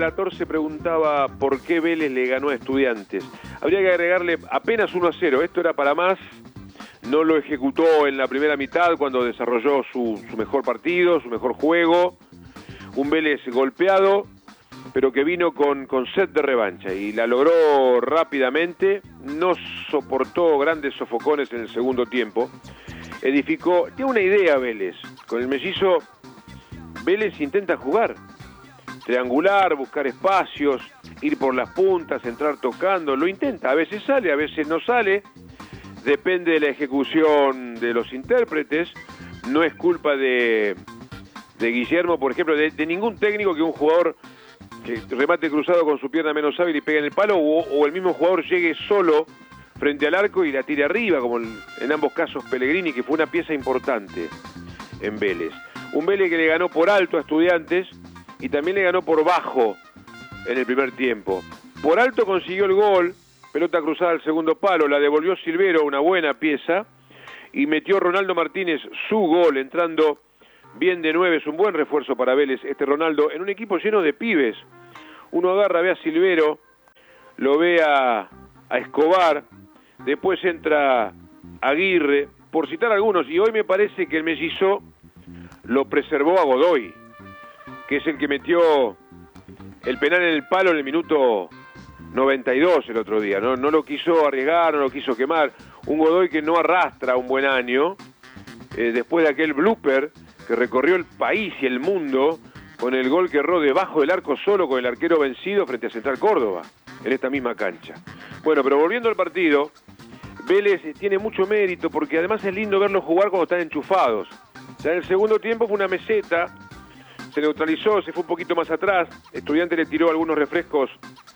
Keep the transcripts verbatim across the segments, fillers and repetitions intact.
relator se preguntaba por qué Vélez le ganó a Estudiantes. Habría que agregarle apenas uno a cero. Esto era para más. No lo ejecutó en la primera mitad cuando desarrolló su, su mejor partido, su mejor juego. Un Vélez golpeado, pero que vino con, con sed de revancha y la logró rápidamente. No soportó grandes sofocones en el segundo tiempo. Edificó, tiene una idea Vélez. Con el mellizo, Vélez intenta jugar. Triangular, buscar espacios, ir por las puntas, entrar tocando. Lo intenta, a veces sale, a veces no sale. Depende de la ejecución de los intérpretes. No es culpa de, de Guillermo, por ejemplo, de, de ningún técnico que un jugador que remate cruzado con su pierna menos hábil y pegue en el palo, o, o el mismo jugador llegue solo frente al arco y la tire arriba, como en, en ambos casos Pellegrini, que fue una pieza importante en Vélez. Un Vélez que le ganó por alto a Estudiantes y también le ganó por bajo en el primer tiempo. Por alto consiguió el gol, pelota cruzada al segundo palo, la devolvió Silvero, una buena pieza, y metió Ronaldo Martínez su gol, entrando bien de nueve. Es un buen refuerzo para Vélez este Ronaldo, en un equipo lleno de pibes. Uno agarra, ve a Silvero, lo ve a, a Escobar, después entra Aguirre, por citar algunos, y hoy me parece que el mellizo lo preservó a Godoy, que es el que metió el penal en el palo en el minuto noventa y dos el otro día. No, no lo quiso arriesgar, no lo quiso quemar. Un Godoy que no arrastra un buen año, eh, después de aquel blooper que recorrió el país y el mundo con el gol que erró debajo del arco solo con el arquero vencido frente a Central Córdoba, en esta misma cancha. Bueno, pero volviendo al partido, Vélez tiene mucho mérito porque además es lindo verlos jugar cuando están enchufados. Ya en el segundo tiempo fue una meseta, se neutralizó, se fue un poquito más atrás. Estudiante le tiró algunos refrescos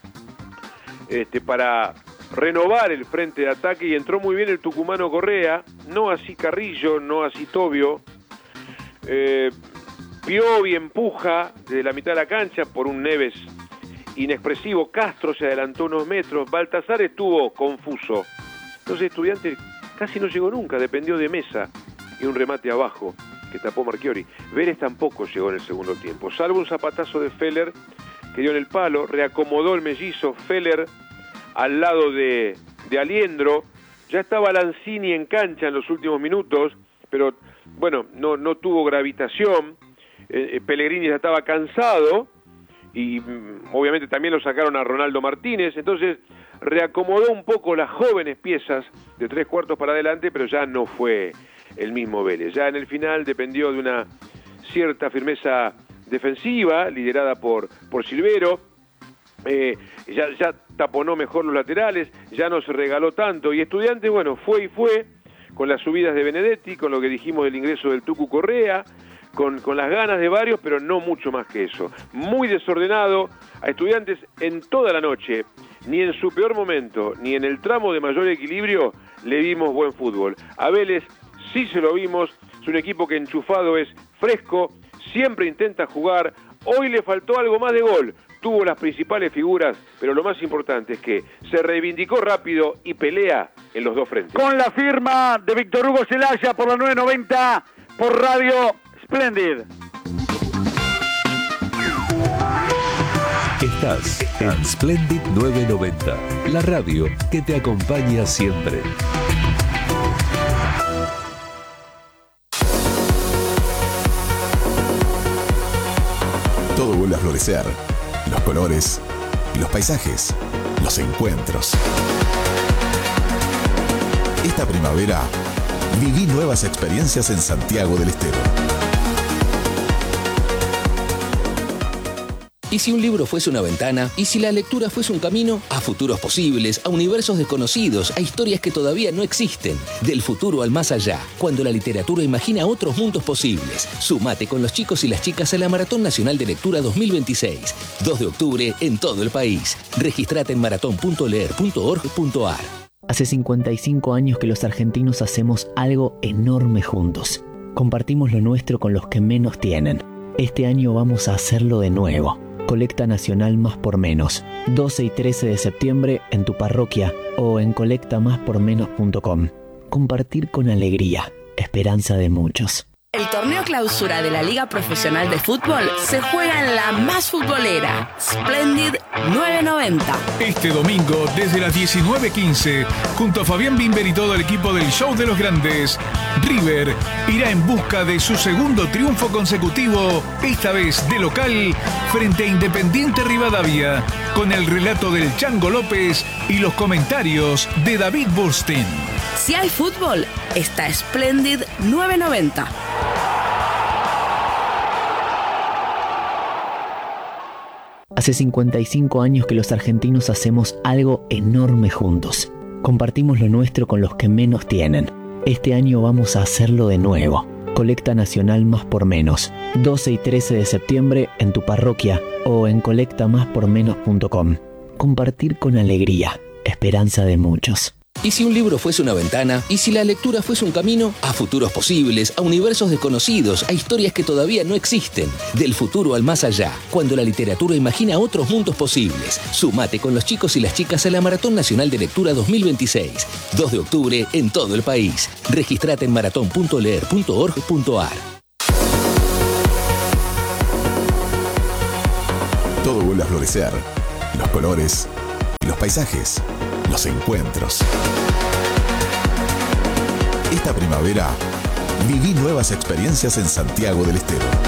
este, para renovar el frente de ataque y entró muy bien el tucumano Correa, no así Carrillo, no así Tobio. Eh, Piovi empuja desde la mitad de la cancha por un Neves inexpresivo. Castro se adelantó unos metros. Baltasar estuvo confuso. Entonces Estudiante casi no llegó nunca, dependió de Mesa y un remate abajo que tapó Marchiori. Vélez tampoco llegó en el segundo tiempo, salvo un zapatazo de Feller que dio en el palo, reacomodó el mellizo. Feller al lado de, de Aliendro. Ya estaba Lanzini en cancha en los últimos minutos, pero bueno, no, no tuvo gravitación. Eh, Pellegrini ya estaba cansado y mm, obviamente también lo sacaron a Ronaldo Martínez. Entonces reacomodó un poco las jóvenes piezas de tres cuartos para adelante, pero ya no fue el mismo Vélez. Ya en el final dependió de una cierta firmeza defensiva liderada por, por Silvero. Eh, ya, ya taponó mejor los laterales, ya no se regaló tanto, y Estudiantes, bueno, fue y fue con las subidas de Benedetti, con lo que dijimos del ingreso del Tucu Correa, con, con las ganas de varios, pero no mucho más que eso. Muy desordenado a Estudiantes en toda la noche, ni en su peor momento, ni en el tramo de mayor equilibrio le vimos buen fútbol. A Vélez sí se lo vimos, es un equipo que enchufado es fresco, siempre intenta jugar. Hoy le faltó algo más de gol, tuvo las principales figuras, pero lo más importante es que se reivindicó rápido y pelea en los dos frentes. Con la firma de Víctor Hugo Celaya por la nueve noventa, por Radio Splendid. Estás en Splendid nueve noventa, la radio que te acompaña siempre. Todo vuelve a florecer. Los colores, los paisajes, los encuentros. Esta primavera, viví nuevas experiencias en Santiago del Estero. ¿Y si un libro fuese una ventana? ¿Y si la lectura fuese un camino? A futuros posibles, a universos desconocidos, a historias que todavía no existen. Del futuro al más allá, cuando la literatura imagina otros mundos posibles. Sumate con los chicos y las chicas a la Maratón Nacional de Lectura dos mil veintiséis. dos de octubre en todo el país. Registrate en maratón punto leer punto org punto ar. Hace cincuenta y cinco años que los argentinos hacemos algo enorme juntos. Compartimos lo nuestro con los que menos tienen. Este año vamos a hacerlo de nuevo. Colecta Nacional Más por Menos, doce y trece de septiembre en tu parroquia o en colecta más por menos punto com. Compartir con alegría, esperanza de muchos. El torneo clausura de la Liga Profesional de Fútbol se juega en la más futbolera, Splendid novecientos noventa. Este domingo, desde las diecinueve quince, junto a Fabián Bimber y todo el equipo del Show de los Grandes, River irá en busca de su segundo triunfo consecutivo, esta vez de local, frente a Independiente Rivadavia, con el relato del Chango López y los comentarios de David Burstein. Si hay fútbol, está Splendid novecientos noventa. Hace cincuenta y cinco años que los argentinos hacemos algo enorme juntos. Compartimos lo nuestro con los que menos tienen. Este año vamos a hacerlo de nuevo. Colecta Nacional Más por Menos. doce y trece de septiembre en tu parroquia o en colecta más por menos punto com. Compartir con alegría. Esperanza de muchos. ¿Y si un libro fuese una ventana? ¿Y si la lectura fuese un camino? A futuros posibles, a universos desconocidos, a historias que todavía no existen. Del futuro al más allá, cuando la literatura imagina otros mundos posibles. Sumate con los chicos y las chicas a la Maratón Nacional de Lectura dos mil veintiséis. dos de octubre en todo el país. Registrate en maratón punto leer punto org punto ar. Todo vuelve a florecer. Los colores, los paisajes, los encuentros. Esta primavera, viví nuevas experiencias en Santiago del Estero.